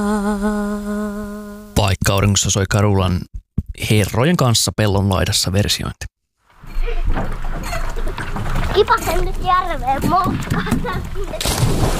Vaikka auringossa soi Carulan herrojen kanssa pellon laidassa versiointi. Kipasen nyt järveen moukkaan.